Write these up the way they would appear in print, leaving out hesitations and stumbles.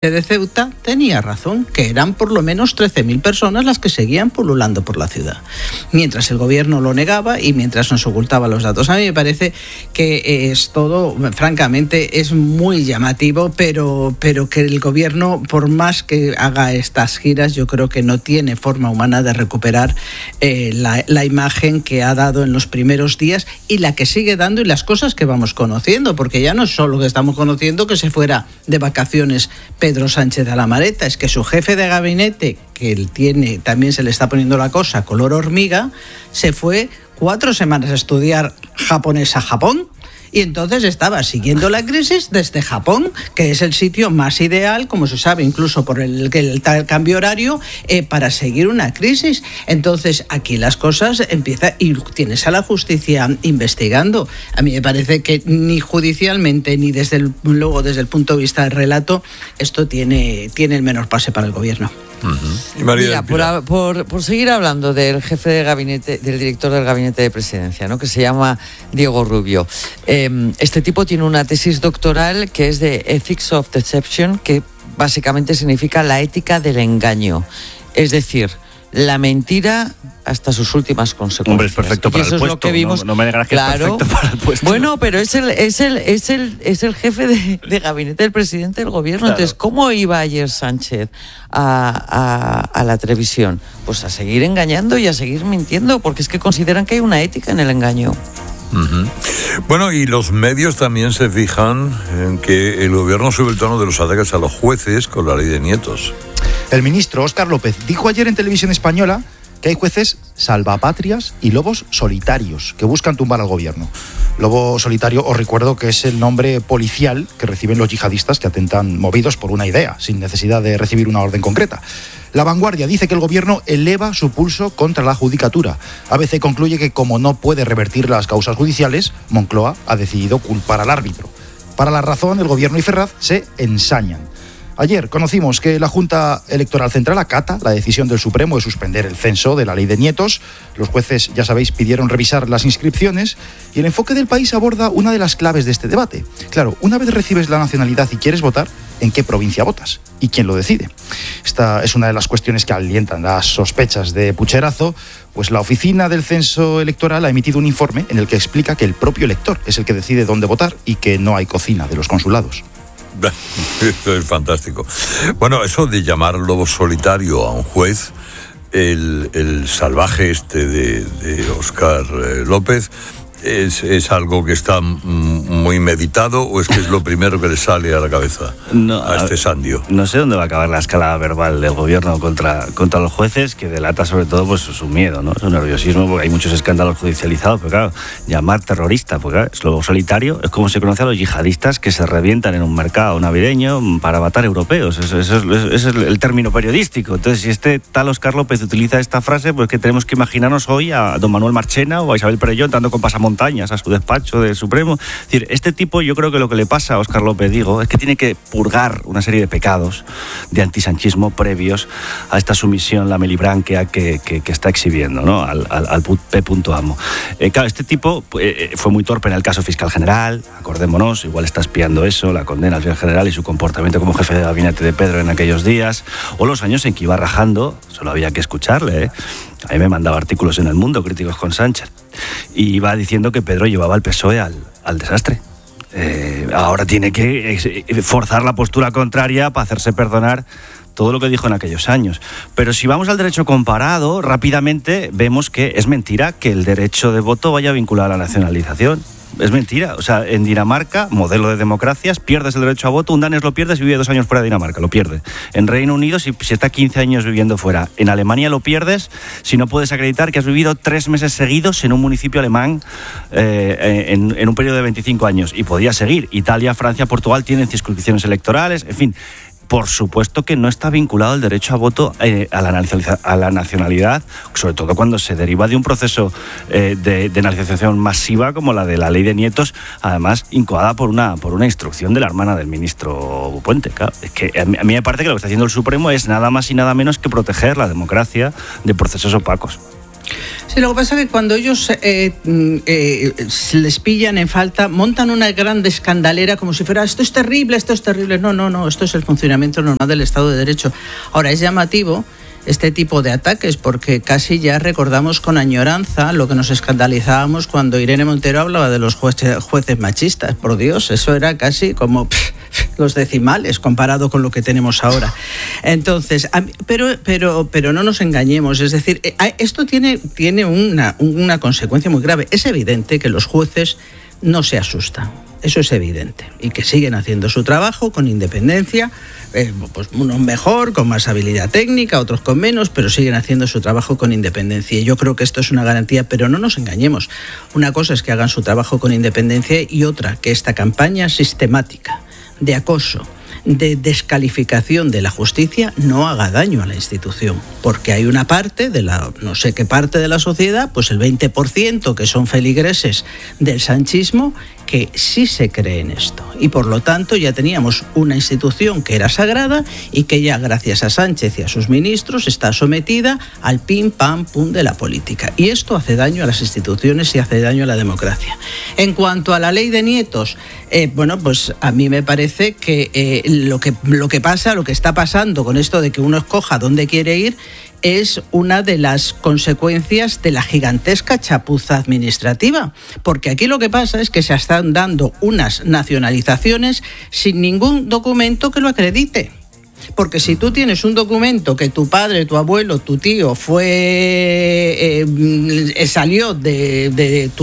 de Ceuta tenía razón, que eran por lo menos 13.000 personas las que seguían pululando por la ciudad. Mientras el gobierno lo negaba y mientras nos ocultaba los datos. A mí me parece que es todo, francamente, es muy llamativo, pero que el gobierno, por más que haga estas giras, yo creo que no tiene forma humana de recuperar la imagen que ha dado en los primeros días y la que sigue dando y las cosas que vamos conociendo, porque ya no es solo que estamos conociendo que se fuera de vacaciones Pedro Sánchez a la maleta, es que su jefe de gabinete, que él tiene, también se le está poniendo la cosa color hormiga, se fue 4 semanas a estudiar japonés a Japón. Y entonces estaba siguiendo la crisis desde Japón, que es el sitio más ideal, como se sabe, incluso por el cambio horario, para seguir una crisis. Entonces aquí las cosas empiezan y tienes a la justicia investigando. A mí me parece que ni judicialmente ni desde el punto de vista del relato esto tiene el menor pase para el gobierno. Y María, mira, por seguir hablando del jefe de gabinete, del director del gabinete de presidencia, ¿no?, que se llama Diego Rubio. Este tipo tiene una tesis doctoral que es de Ethics of Deception, que básicamente significa la ética del engaño. Es decir, la mentira hasta sus últimas consecuencias. Hombre, es perfecto para el puesto. Es lo que vimos. No me digas que es perfecto para el puesto. Bueno, pero es el jefe de gabinete del presidente del gobierno. Claro. Entonces, ¿cómo iba ayer Sánchez a la televisión? Pues a seguir engañando y a seguir mintiendo, porque es que consideran que hay una ética en el engaño. Bueno, y los medios también se fijan en que el gobierno sube el tono de los ataques a los jueces con la ley de nietos. El ministro Óscar López dijo ayer en Televisión Española que hay jueces salvapatrias y lobos solitarios que buscan tumbar al gobierno. Lobo solitario, os recuerdo que es el nombre policial que reciben los yihadistas que atentan movidos por una idea, sin necesidad de recibir una orden concreta. La Vanguardia dice que el gobierno eleva su pulso contra la judicatura. ABC concluye que como no puede revertir las causas judiciales, Moncloa ha decidido culpar al árbitro. Para la razón, el gobierno y Ferraz se ensañan. Ayer conocimos que la Junta Electoral Central acata la decisión del Supremo de suspender el censo de la ley de nietos. Los jueces, ya sabéis, pidieron revisar las inscripciones y el enfoque del país aborda una de las claves de este debate. Claro, una vez recibes la nacionalidad y quieres votar, ¿en qué provincia votas? ¿Y quién lo decide? Esta es una de las cuestiones que alientan las sospechas de pucherazo, pues la Oficina del Censo Electoral ha emitido un informe en el que explica que el propio elector es el que decide dónde votar y que no hay cocina de los consulados. Esto es fantástico. Bueno, eso de llamar lobo solitario a un juez, el salvaje de Óscar López, ¿es algo que está muy meditado o es que es lo primero que le sale a la cabeza a este sandio? No sé dónde va a acabar la escala verbal del gobierno contra los jueces, que delata sobre todo pues su miedo, ¿no? Su nerviosismo, porque hay muchos escándalos judicializados, pero claro, llamar terrorista, porque claro, es lobo solitario, es como se conoce a los yihadistas que se revientan en un mercado navideño para matar europeos. Ese es el término periodístico. Entonces, si este tal Óscar López utiliza esta frase, pues que tenemos que imaginarnos hoy a don Manuel Marchena o a Isabel Perelló entrando con pasamontañas a su despacho del Supremo. Es decir, este tipo, yo creo que lo que le pasa a Óscar López, es que tiene que purgar una serie de pecados de antisanchismo previos a esta sumisión lamelibranquea que está exhibiendo, ¿no?, al P.amo. Claro, este tipo fue muy torpe en el caso fiscal general, acordémonos, igual está espiando eso, la condena al fiscal general y su comportamiento como jefe de gabinete de Pedro en aquellos días, o los años en que iba rajando, solo había que escucharle, A mí me mandaba artículos en El Mundo críticos con Sánchez y iba diciendo que Pedro llevaba al PSOE al desastre. Ahora tiene que forzar la postura contraria para hacerse perdonar todo lo que dijo en aquellos años. Pero si vamos al derecho comparado, rápidamente vemos que es mentira que el derecho de voto vaya vinculado a la nacionalización. Es mentira. O sea, en Dinamarca, modelo de democracias, pierdes el derecho a voto, un danés lo pierde si vive 2 años fuera de Dinamarca, lo pierde. En Reino Unido, si está 15 años viviendo fuera. En Alemania lo pierdes si no puedes acreditar que has vivido 3 meses seguidos en un municipio alemán en un periodo de 25 años. Y podía seguir. Italia, Francia, Portugal tienen circunscripciones electorales, en fin. Por supuesto que no está vinculado el derecho a voto a la nacionalidad, sobre todo cuando se deriva de un proceso de nacionalización masiva como la de la ley de nietos, además incoada por una instrucción de la hermana del ministro Puente. Claro, es que a mí me parece que lo que está haciendo el Supremo es nada más y nada menos que proteger la democracia de procesos opacos. Sí, lo que pasa es que cuando ellos les pillan en falta, montan una gran escandalera como si fuera esto es terrible. No, esto es el funcionamiento normal del Estado de Derecho. Ahora, es llamativo este tipo de ataques porque casi ya recordamos con añoranza lo que nos escandalizábamos cuando Irene Montero hablaba de los jueces machistas. Por Dios, eso era casi como los decimales comparado con lo que tenemos ahora. Entonces, pero no nos engañemos, es decir, esto tiene una consecuencia muy grave. Es evidente que los jueces no se asustan. Eso es evidente. Y que siguen haciendo su trabajo con independencia, pues unos mejor, con más habilidad técnica, otros con menos, pero siguen haciendo su trabajo con independencia. Y yo creo que esto es una garantía, pero no nos engañemos. Una cosa es que hagan su trabajo con independencia y otra, que esta campaña sistemática de acoso, de descalificación de la justicia no haga daño a la institución, porque hay una parte de la, no sé qué parte de la sociedad, pues el 20% que son feligreses del sanchismo, que sí se cree en esto. Y por lo tanto ya teníamos una institución que era sagrada y que ya gracias a Sánchez y a sus ministros está sometida al pim pam pum de la política. Y esto hace daño a las instituciones y hace daño a la democracia. En cuanto a la ley de nietos, bueno, pues a mí me parece que lo que está pasando con esto de que uno escoja dónde quiere ir es una de las consecuencias de la gigantesca chapuza administrativa, porque aquí lo que pasa es que se están dando unas nacionalizaciones sin ningún documento que lo acredite. Porque si tú tienes un documento que tu padre, tu abuelo, tu tío salió de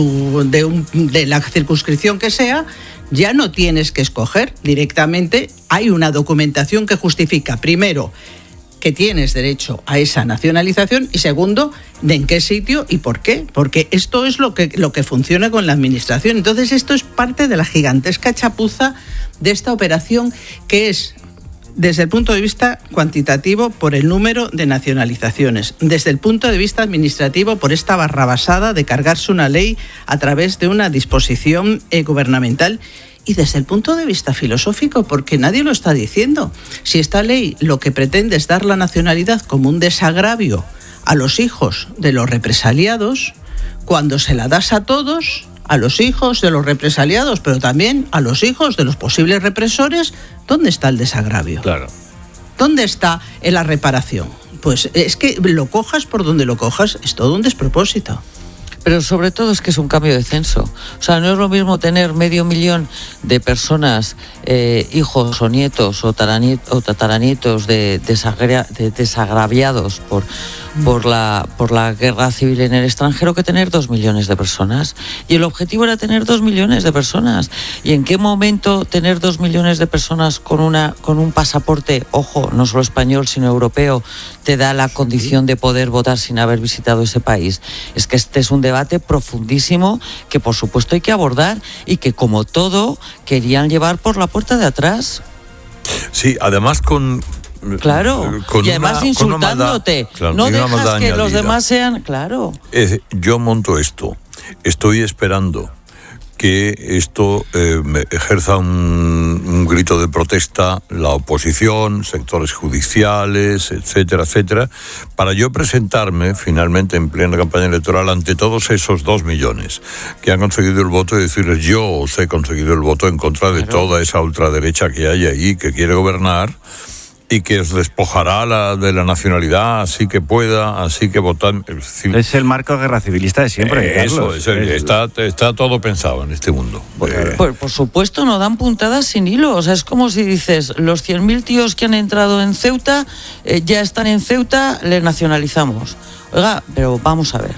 la circunscripción que sea, ya no tienes que escoger directamente. Hay una documentación que justifica, primero, que tienes derecho a esa nacionalización y segundo, de en qué sitio y por qué, porque esto es lo que funciona con la administración. Entonces esto es parte de la gigantesca chapuza de esta operación, que es desde el punto de vista cuantitativo por el número de nacionalizaciones, desde el punto de vista administrativo por esta barrabasada de cargarse una ley a través de una disposición gubernamental, y desde el punto de vista filosófico, porque nadie lo está diciendo. Si esta ley lo que pretende es dar la nacionalidad como un desagravio a los hijos de los represaliados, cuando se la das a todos, a los hijos de los represaliados, pero también a los hijos de los posibles represores, ¿dónde está el desagravio? Claro. ¿Dónde está la reparación? Pues es que lo cojas por donde lo cojas, es todo un despropósito. Pero sobre todo es que es un cambio de censo. O sea, no es lo mismo tener 500.000 de personas, hijos o nietos o tataranietos de desagraviados por la guerra civil en el extranjero, que tener 2 millones de personas. Y el objetivo era tener 2 millones de personas. ¿Y en qué momento tener 2 millones de personas con un pasaporte, ojo, no solo español, sino europeo, te da la condición de poder votar sin haber visitado ese país? Es que este es un debate profundísimo que por supuesto hay que abordar y que, como todo, querían llevar por la puerta de atrás. Sí, además Claro, y además insultándote. Claro, no dejas que añadida. los demás sean... Claro. Yo monto esto. Estoy esperando que esto ejerza un grito de protesta la oposición, sectores judiciales, etcétera, etcétera, para yo presentarme finalmente en plena campaña electoral ante todos esos 2 millones que han conseguido el voto y decirles: yo os he conseguido el voto en contra de toda esa ultraderecha que hay ahí, que quiere gobernar y que os despojará de la nacionalidad, así que votad. Es el marco guerra civilista de siempre. Eso, está todo pensado en este mundo. Pues por supuesto no dan puntadas sin hilo. O sea, es como si dices, los 100.000 tíos que han entrado en Ceuta, ya están en Ceuta, les nacionalizamos. Oiga, pero vamos a ver.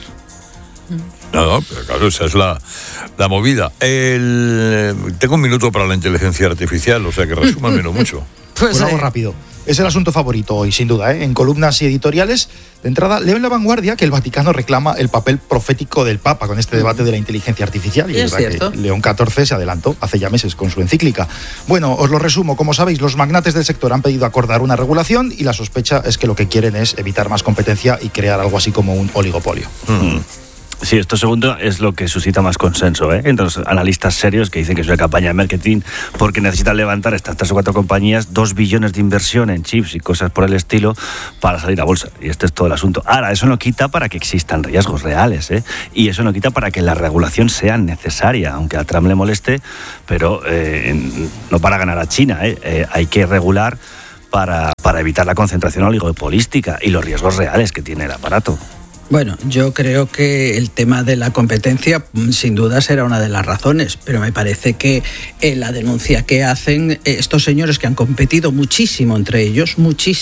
No, pero claro, esa es la movida. Tengo un minuto para la inteligencia artificial, o sea que resúmanmelo mucho. Pues algo rápido. Es el asunto favorito hoy, sin duda, ¿eh? En columnas y editoriales, de entrada, leo en La Vanguardia que el Vaticano reclama el papel profético del Papa con este debate de la inteligencia artificial. Y es verdad que León XIV se adelantó hace ya meses con su encíclica. Bueno, os lo resumo. Como sabéis, los magnates del sector han pedido acordar una regulación y la sospecha es que lo que quieren es evitar más competencia y crear algo así como un oligopolio. Sí, esto segundo es lo que suscita más consenso, entre los analistas serios que dicen que es una campaña de marketing porque necesitan levantar estas 3 o 4 compañías 2 billones de inversión en chips y cosas por el estilo para salir a bolsa. Y este es todo el asunto. Ahora, eso no quita para que existan riesgos reales, y eso no quita para que la regulación sea necesaria, aunque a Trump le moleste, pero no para ganar a China. Hay que regular para evitar la concentración oligopolística y los riesgos reales que tiene el aparato. Bueno, yo creo que el tema de la competencia sin duda será una de las razones, pero me parece que la denuncia que hacen estos señores que han competido muchísimo entre ellos,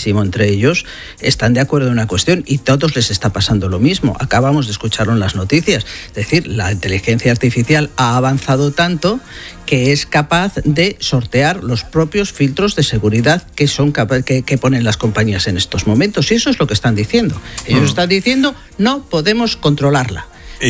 están de acuerdo en una cuestión y a todos les está pasando lo mismo. Acabamos de escucharlo en las noticias. Es decir, la inteligencia artificial ha avanzado tanto que es capaz de sortear los propios filtros de seguridad que ponen las compañías en estos momentos. Y eso es lo que están diciendo. Ellos están diciendo, no podemos controlarla.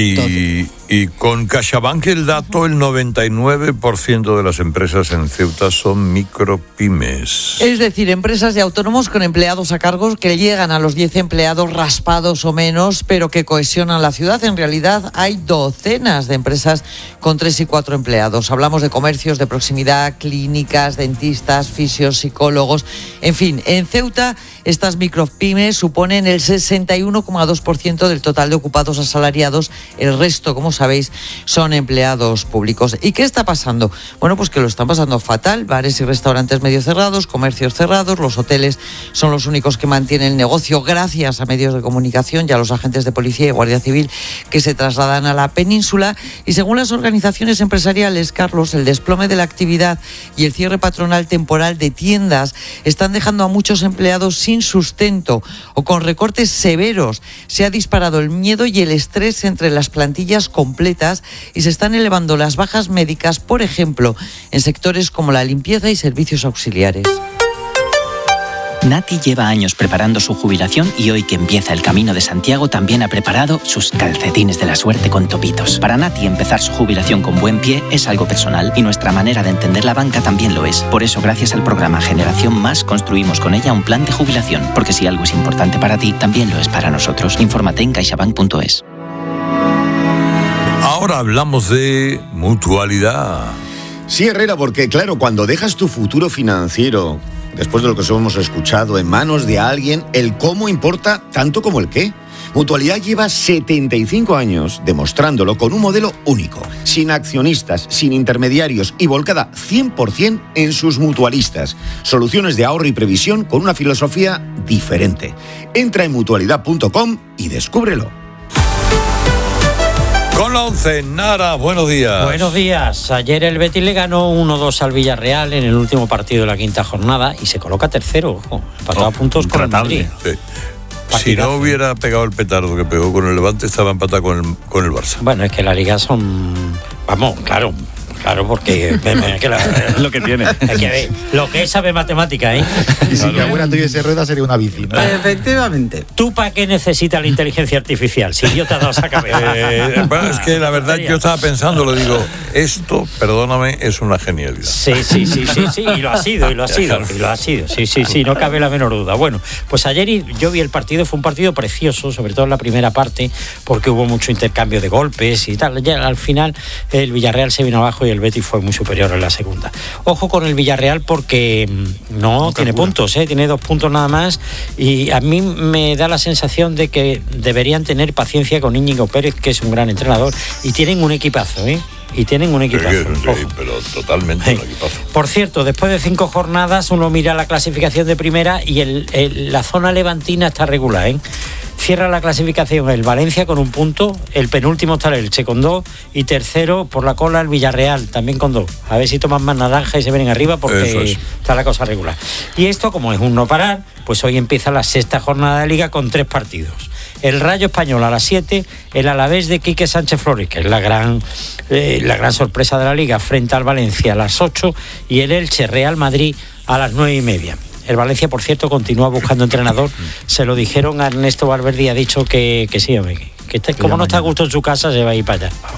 Y con CaixaBank el dato, el 99% de las empresas en Ceuta son micropymes. Es decir, empresas y autónomos con empleados a cargo que llegan a los 10 empleados raspados o menos, pero que cohesionan la ciudad. En realidad hay docenas de empresas con 3 y 4 empleados. Hablamos de comercios de proximidad, clínicas, dentistas, fisios, psicólogos. En fin, en Ceuta estas micropymes suponen el 61,2% del total de ocupados asalariados. El resto, como sabéis, son empleados públicos. ¿Y qué está pasando? Bueno, pues que lo están pasando fatal. Bares y restaurantes medio cerrados, comercios cerrados, los hoteles son los únicos que mantienen el negocio gracias a medios de comunicación y a los agentes de policía y guardia civil que se trasladan a la península. Y según las organizaciones empresariales, Carlos, el desplome de la actividad y el cierre patronal temporal de tiendas están dejando a muchos empleados sin sustento o con recortes severos. Se ha disparado el miedo y el estrés entre las plantillas completas y se están elevando las bajas médicas, por ejemplo, en sectores como la limpieza y servicios auxiliares. Nati lleva años preparando su jubilación y hoy que empieza el Camino de Santiago también ha preparado sus calcetines de la suerte con topitos. Para Nati empezar su jubilación con buen pie es algo personal y nuestra manera de entender la banca también lo es. Por eso, gracias al programa Generación Más, construimos con ella un plan de jubilación, porque si algo es importante para ti, también lo es para nosotros. Infórmate en caixabank.es. Ahora hablamos de mutualidad. Sí, Herrera, porque claro, cuando dejas tu futuro financiero, después de lo que os hemos escuchado, en manos de alguien, el cómo importa tanto como el qué. Mutualidad lleva 75 años demostrándolo con un modelo único, sin accionistas, sin intermediarios y volcada 100% en sus mutualistas. Soluciones de ahorro y previsión con una filosofía diferente. Entra en mutualidad.com y descúbrelo. Con la 11, Nara, buenos días. Buenos días. Ayer el Betis le ganó 1-2 al Villarreal en el último partido de la quinta jornada y se coloca tercero, empatado a puntos con el Madrid. Sí. Si no hubiera pegado el petardo que pegó con el Levante, estaba empatado con el Barça. Bueno, es que la Liga son... Vamos, claro, porque lo que tiene. Hay que ver lo que es saber matemática, ¿eh? Y si mi abuela tuviese rueda sería una bici, ¿no? Efectivamente. ¿Tú para qué necesitas la inteligencia artificial? Si yo te he dado esa cabeza. Bueno, es que la verdad yo estaba pensando, lo digo, esto, perdóname, es una genialidad. Sí, y lo ha sido. Sí, no cabe la menor duda. Bueno, pues ayer yo vi el partido, fue un partido precioso, sobre todo en la primera parte, porque hubo mucho intercambio de golpes y tal. Ya al final el Villarreal se vino abajo y el Betis fue muy superior en la segunda. Ojo con el Villarreal porque no tiene puntos, tiene 2 puntos nada más y a mí me da la sensación de que deberían tener paciencia con Íñigo Pérez, que es un gran entrenador, y tienen un equipazo, Sí, pero totalmente un equipazo. Por cierto, después de 5 jornadas uno mira la clasificación de primera y la zona levantina está regular, Cierra la clasificación el Valencia con 1 punto, el penúltimo está el Elche con 2 y tercero por la cola el Villarreal también con 2. A ver si toman más naranja y se vienen arriba porque está la cosa regular. Y esto, como es un no parar, pues hoy empieza la 6ª jornada de Liga con 3 partidos. El Rayo Español a las 7, el Alavés de Quique Sánchez Flores, que es la gran sorpresa de la Liga, frente al Valencia a las 8 y el Elche Real Madrid a las 9:30. El Valencia, por cierto, continúa buscando entrenador. Se lo dijeron a Ernesto Valverde y ha dicho que sí, hombre, que como no está a gusto en su casa, se va a ir para allá ahora.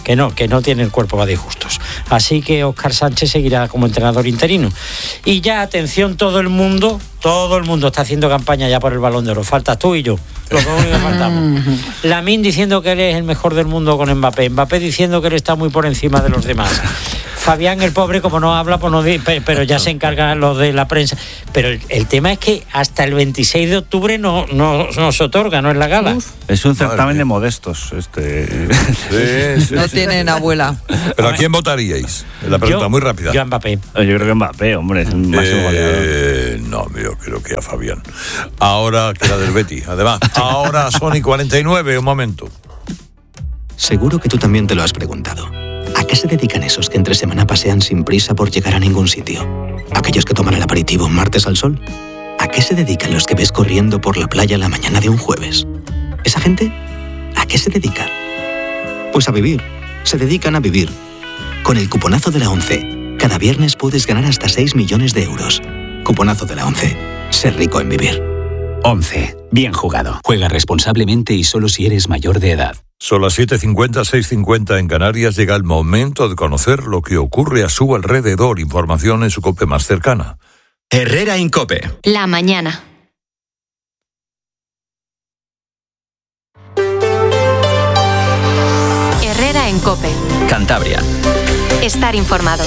que no tiene el cuerpo para disgustos. Así que Óscar Sánchez seguirá como entrenador interino. Y ya, atención, todo el mundo está haciendo campaña ya por el Balón de Oro. Faltas tú y yo, los únicos que faltamos. Lamine diciendo que él es el mejor del mundo con Mbappé. Mbappé diciendo que él está muy por encima de los demás. Fabián, el pobre, como no habla, pues no, pero ya se encargan los de la prensa. Pero el tema es que hasta el 26 de octubre no se otorga, no es la gala. Es un certamen de modestos. Sí, no tienen abuela. ¿Pero a quién votaríais? La pregunta muy rápida. Yo a Mbappé. Yo creo que Mbappé, hombre, es el máximo goleador. No, yo creo que a Fabián. Ahora queda del Betis. Además, ahora Sony 49, un momento. Seguro que tú también te lo has preguntado. ¿A qué se dedican esos que entre semana pasean sin prisa por llegar a ningún sitio? ¿Aquellos que toman el aperitivo un martes al sol? ¿A qué se dedican los que ves corriendo por la playa la mañana de un jueves? ¿Esa gente? ¿A qué se dedica? Pues a vivir. Se dedican a vivir. Con el cuponazo de la ONCE, cada viernes puedes ganar hasta 6 millones de euros. Cuponazo de la ONCE. Ser rico en vivir. ONCE. Bien jugado. Juega responsablemente y solo si eres mayor de edad. Son las 7:50, 6:50 en Canarias. Llega el momento de conocer lo que ocurre a su alrededor. Información en su COPE más cercana. Herrera Incope. La mañana. Herrera en COPE. Cantabria. Estar informado.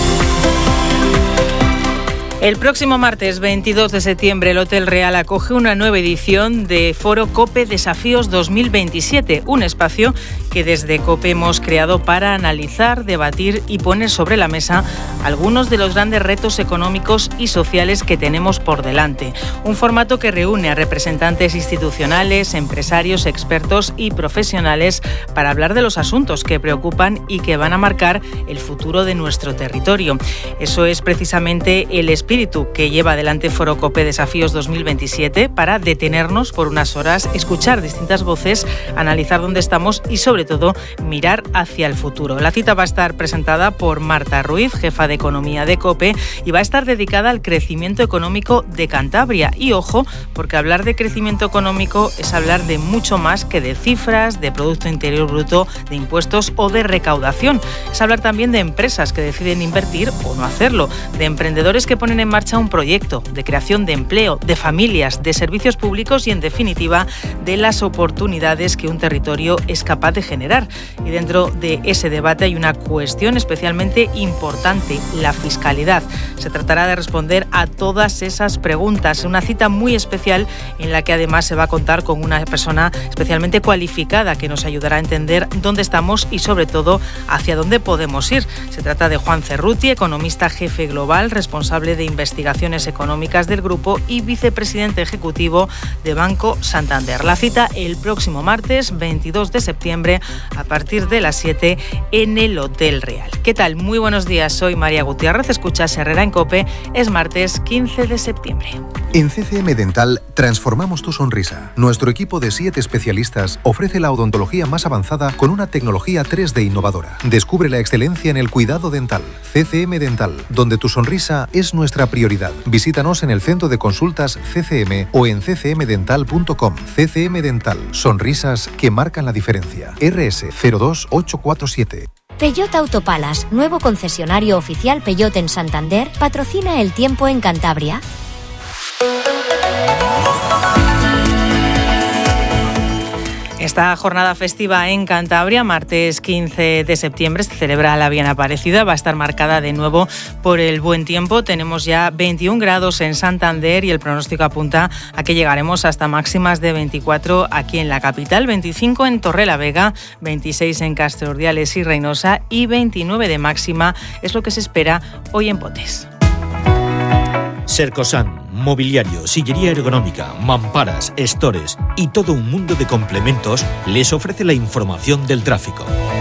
El próximo martes 22 de septiembre el Hotel Real acoge una nueva edición de Foro COPE Desafíos 2027, un espacio que desde COPE hemos creado para analizar, debatir y poner sobre la mesa algunos de los grandes retos económicos y sociales que tenemos por delante. Un formato que reúne a representantes institucionales, empresarios, expertos y profesionales para hablar de los asuntos que preocupan y que van a marcar el futuro de nuestro territorio. Eso es precisamente el espíritu que lleva adelante Foro COPE Desafíos 2027 para detenernos por unas horas, escuchar distintas voces, analizar dónde estamos y sobre todo mirar hacia el futuro. La cita va a estar presentada por Marta Ruiz, jefa de Economía de COPE, y va a estar dedicada al crecimiento económico de Cantabria. Y ojo, porque hablar de crecimiento económico es hablar de mucho más que de cifras, de Producto Interior Bruto, de impuestos o de recaudación. Es hablar también de empresas que deciden invertir o no hacerlo, de emprendedores que ponen en marcha un proyecto, de creación de empleo, de familias, de servicios públicos y, en definitiva, de las oportunidades que un territorio es capaz de generar. Y dentro de ese debate hay una cuestión especialmente importante, la fiscalidad. Se tratará de responder a todas esas preguntas. Una cita muy especial en la que además se va a contar con una persona especialmente cualificada que nos ayudará a entender dónde estamos y, sobre todo, hacia dónde podemos ir. Se trata de Juan Cerruti, economista jefe global, responsable de investigaciones económicas del grupo y vicepresidente ejecutivo de Banco Santander. La cita el próximo martes 22 de septiembre a partir de las 7 en el Hotel Real. ¿Qué tal? Muy buenos días, soy María Gutiérrez, escuchas Herrera en COPE, es martes 15 de septiembre. En CCM Dental transformamos tu sonrisa. Nuestro equipo de 7 especialistas ofrece la odontología más avanzada con una tecnología 3D innovadora. Descubre la excelencia en el cuidado dental. CCM Dental, donde tu sonrisa es nuestra prioridad. Visítanos en el centro de consultas CCM o en ccmdental.com. CCM Dental, sonrisas que marcan la diferencia. RS 02847. Peugeot Autopalas, nuevo concesionario oficial Peugeot en Santander, patrocina el tiempo en Cantabria. Esta jornada festiva en Cantabria, martes 15 de septiembre, se celebra la Bien Aparecida. Va a estar marcada de nuevo por el buen tiempo. Tenemos ya 21 grados en Santander y el pronóstico apunta a que llegaremos hasta máximas de 24 aquí en la capital, 25 en Torrelavega, 26 en Castro Urdiales y Reynosa y 29 de máxima es lo que se espera hoy en Potes. Sercosan, mobiliario, sillería ergonómica, mamparas, stores y todo un mundo de complementos les ofrece la información del tráfico.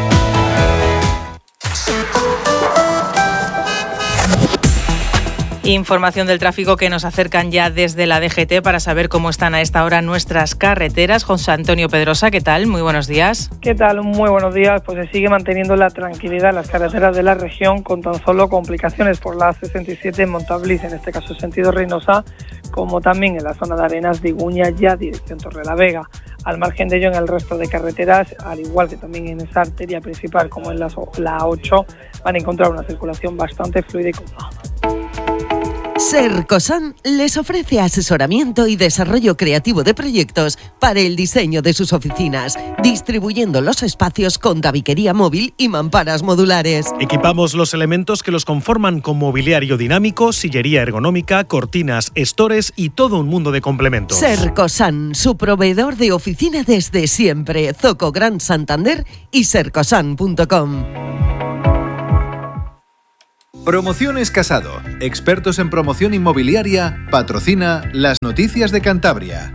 Información del tráfico que nos acercan ya desde la DGT para saber cómo están a esta hora nuestras carreteras. José Antonio Pedrosa, ¿qué tal? Muy buenos días. ¿Qué tal? Muy buenos días. Pues se sigue manteniendo la tranquilidad en las carreteras de la región con tan solo complicaciones por la A67 en Montablís, en este caso sentido Reynosa, como también en la zona de Arenas de Iguña, ya dirección Torrelavega. Al margen de ello, en el resto de carreteras, al igual que también en esa arteria principal como en la 8, van a encontrar una circulación bastante fluida y cómoda. Sercosan les ofrece asesoramiento y desarrollo creativo de proyectos para el diseño de sus oficinas, distribuyendo los espacios con tabiquería móvil y mamparas modulares. Equipamos los elementos que los conforman con mobiliario dinámico, sillería ergonómica, cortinas, estores y todo un mundo de complementos. Sercosan, su proveedor de oficina desde siempre. Zoco Gran Santander y sercosan.com. Promociones Casado, expertos en promoción inmobiliaria, patrocina Las Noticias de Cantabria.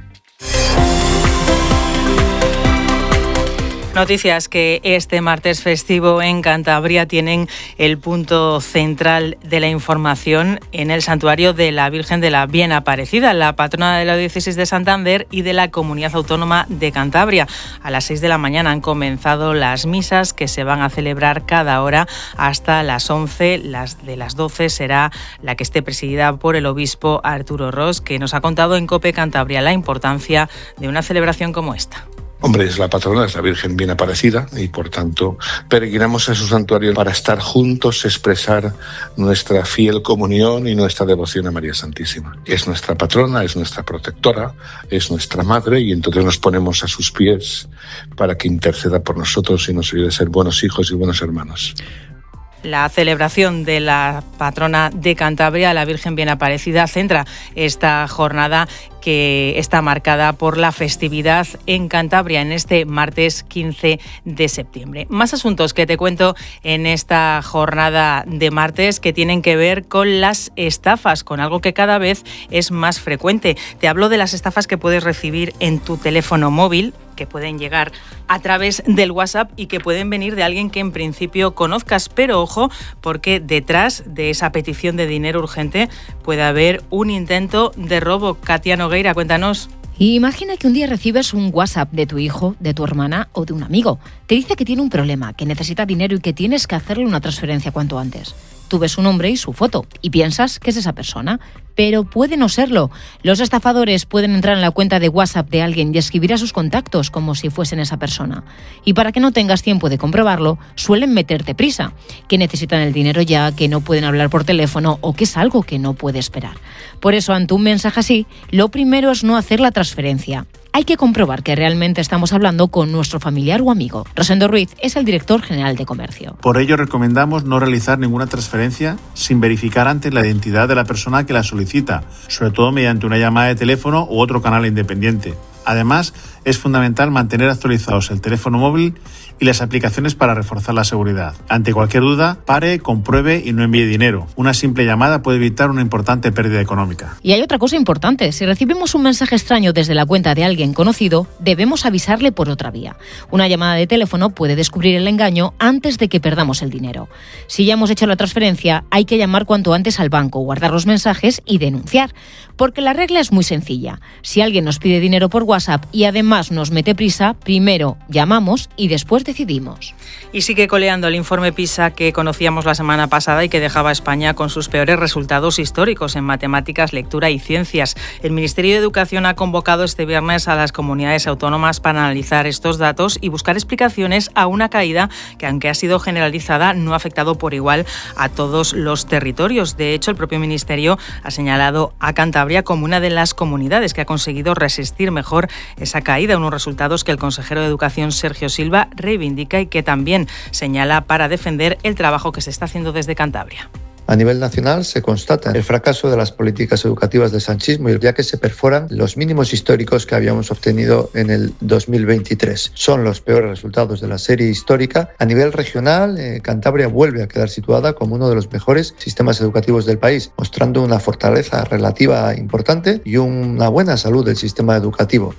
Noticias que este martes festivo en Cantabria tienen el punto central de la información en el santuario de la Virgen de la Bien Aparecida, la patrona de la diócesis de Santander y de la Comunidad Autónoma de Cantabria. A las 6 de la mañana han comenzado las misas que se van a celebrar cada hora hasta las 11. Las de las 12 será la que esté presidida por el obispo Arturo Ros, que nos ha contado en COPE Cantabria la importancia de una celebración como esta. Hombre, es la patrona, es la Virgen Bien Aparecida y por tanto peregrinamos a su santuario para estar juntos, expresar nuestra fiel comunión y nuestra devoción a María Santísima. Es nuestra patrona, es nuestra protectora, es nuestra madre y entonces nos ponemos a sus pies para que interceda por nosotros y nos ayude a ser buenos hijos y buenos hermanos. La celebración de la patrona de Cantabria, la Virgen Bien Aparecida, centra esta jornada que está marcada por la festividad en Cantabria en este martes 15 de septiembre. Más asuntos que te cuento en esta jornada de martes que tienen que ver con las estafas, con algo que cada vez es más frecuente. Te hablo de las estafas que puedes recibir en tu teléfono móvil, que pueden llegar a través del WhatsApp y que pueden venir de alguien que en principio conozcas, pero ojo, porque detrás de esa petición de dinero urgente puede haber un intento de robo. Katia Nogueira, cuéntanos. Imagina que un día recibes un WhatsApp de tu hijo, de tu hermana o de un amigo. Te dice que tiene un problema, que necesita dinero y que tienes que hacerle una transferencia cuanto antes. Tú ves su nombre y su foto y piensas que es esa persona, pero puede no serlo. Los estafadores pueden entrar en la cuenta de WhatsApp de alguien y escribir a sus contactos como si fuesen esa persona. Y para que no tengas tiempo de comprobarlo, suelen meterte prisa, que necesitan el dinero ya, que no pueden hablar por teléfono o que es algo que no puede esperar. Por eso, ante un mensaje así, lo primero es no hacer la transferencia. Hay que comprobar que realmente estamos hablando con nuestro familiar o amigo. Rosendo Ruiz es el director general de Comercio. Por ello recomendamos no realizar ninguna transferencia sin verificar antes la identidad de la persona que la solicita, sobre todo mediante una llamada de teléfono u otro canal independiente. Además, es fundamental mantener actualizados el teléfono móvil y las aplicaciones para reforzar la seguridad. Ante cualquier duda, pare, compruebe y no envíe dinero. Una simple llamada puede evitar una importante pérdida económica. Y hay otra cosa importante. Si recibimos un mensaje extraño desde la cuenta de alguien conocido, debemos avisarle por otra vía. Una llamada de teléfono puede descubrir el engaño antes de que perdamos el dinero. Si ya hemos hecho la transferencia, hay que llamar cuanto antes al banco, guardar los mensajes y denunciar. Porque la regla es muy sencilla. Si alguien nos pide dinero por WhatsApp y además nos mete prisa, primero llamamos y después decidimos. Y sigue coleando el informe PISA que conocíamos la semana pasada y que dejaba a España con sus peores resultados históricos en matemáticas, lectura y ciencias. El Ministerio de Educación ha convocado este viernes a las comunidades autónomas para analizar estos datos y buscar explicaciones a una caída que, aunque ha sido generalizada, no ha afectado por igual a todos los territorios. De hecho, el propio Ministerio ha señalado a Cantabria como una de las comunidades que ha conseguido resistir mejor esa caída, unos resultados que el consejero de Educación, Sergio Silva, reivindica y que también señala para defender el trabajo que se está haciendo desde Cantabria. A nivel nacional se constata el fracaso de las políticas educativas del sanchismo, ya que se perforan los mínimos históricos que habíamos obtenido en el 2023. Son los peores resultados de la serie histórica. A nivel regional, Cantabria vuelve a quedar situada como uno de los mejores sistemas educativos del país, mostrando una fortaleza relativa importante y una buena salud del sistema educativo.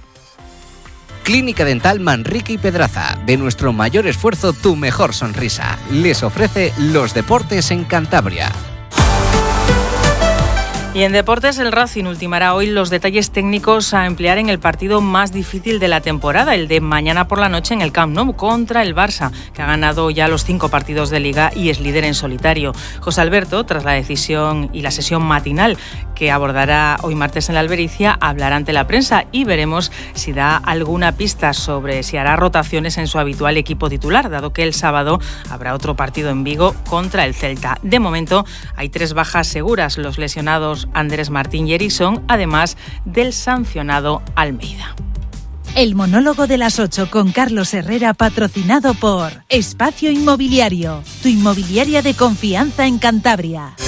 Clínica Dental Manrique y Pedraza. De nuestro mayor esfuerzo, tu mejor sonrisa. Les ofrece los deportes en Cantabria. Y en deportes, el Racing ultimará hoy los detalles técnicos a emplear en el partido más difícil de la temporada, el de mañana por la noche en el Camp Nou contra el Barça, que ha ganado ya los 5 partidos de Liga y es líder en solitario. José Alberto, tras la decisión y la sesión matinal que abordará hoy martes en la Albericia, hablará ante la prensa y veremos si da alguna pista sobre si hará rotaciones en su habitual equipo titular, dado que el sábado habrá otro partido en Vigo contra el Celta. De momento hay 3 bajas seguras, los lesionados Andrés Martín y Erickson, además del sancionado Almeida. El monólogo de las 8 con Carlos Herrera, patrocinado por Espacio Inmobiliario, tu inmobiliaria de confianza en Cantabria.